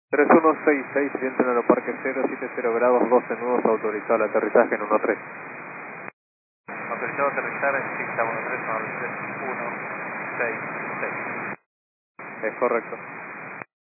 3166, viento en Aeroparque 070 grados, 12 nudos, autorizado el aterrizaje en 13. Autorizado a aterrizar en pista 13, 1, 3, 1, 6, 6. Es correcto.